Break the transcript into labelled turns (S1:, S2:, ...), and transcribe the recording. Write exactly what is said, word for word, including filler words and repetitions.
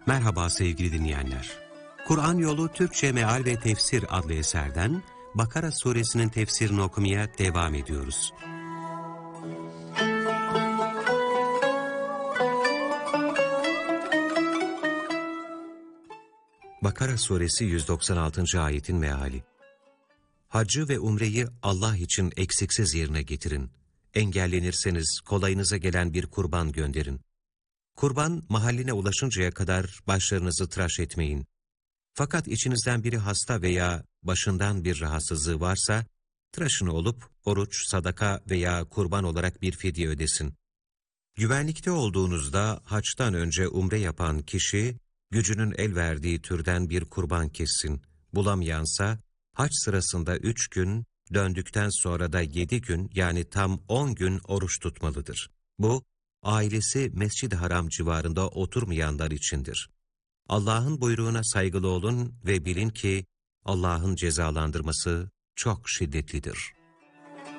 S1: Merhaba sevgili dinleyenler. Kur'an Yolu Türkçe Meal ve Tefsir adlı eserden Bakara suresinin tefsirini okumaya devam ediyoruz. Bakara suresi yüz doksan altıncı ayetin meali. Haccı ve umreyi Allah için eksiksiz yerine getirin. Engellenirseniz kolayınıza gelen bir kurban gönderin. Kurban mahalline ulaşıncaya kadar başlarınızı tıraş etmeyin. Fakat içinizden biri hasta veya başından bir rahatsızlığı varsa, tıraşını olup oruç, sadaka veya kurban olarak bir fidye ödesin. Güvenlikte olduğunuzda haçtan önce umre yapan kişi, gücünün el verdiği türden bir kurban kessin. Bulamayansa, haç sırasında üç gün, döndükten sonra da yedi gün yani tam on gün oruç tutmalıdır. Bu, ailesi Mescid-i Haram civarında oturmayanlar içindir. Allah'ın buyruğuna saygılı olun ve bilin ki Allah'ın cezalandırması çok şiddetlidir.